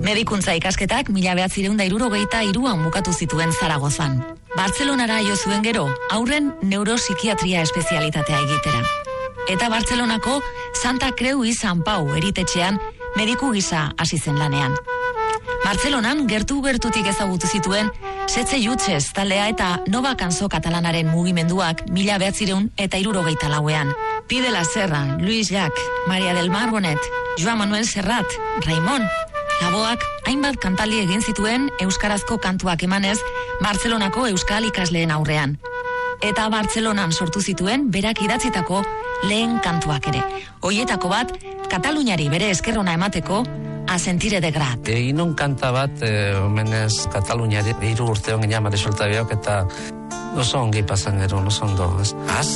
Medikuntza ikasketak 1963an bukatu zituen Zaragozan. Bartzelonara jo zuen gero, aurren neuropsikiatria espezialitatea egitera. Eta Bartzelonako Santa Creu i San Pau eritetxean mediku gisa hasi zen lanean. Bartzelonan gertutik ezagutu zituen Setze Jutxez taldea eta Nova Canso katalanaren mugimenduak 1964an. Pi de la Serra, Luis Llach, Maria del Mar Bonet, Joan Manuel Serrat, Raimon, Laboak hainbat kantaldi egin zituen euskarazko kantuak emanez Bartzelonako euskal ikasleen aurrean. Eta Bartzelonan sortu zituen berak idatzitako lehen kantuak ere. Hoietako bat, Kataluniari bere eskerrona emateko, A Sentire de Grat. Inun kanta bat, omenez Kataluniari 3 urte ongi Marisol Tabiok eta oso ongi pasan gero, oso ondo.